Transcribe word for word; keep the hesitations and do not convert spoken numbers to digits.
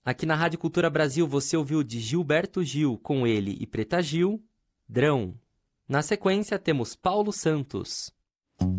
Aqui na Rádio Cultura Brasil você ouviu de Gilberto Gil, com ele e Preta Gil, Drão. Na sequência temos Paulo Santos,